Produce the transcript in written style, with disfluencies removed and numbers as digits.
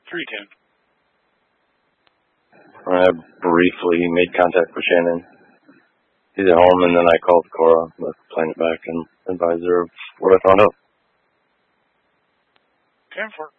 310. I briefly made contact with Shannon. He's at home, and then I called Cora, left the planet back, and advised her of what I found out. 10-4.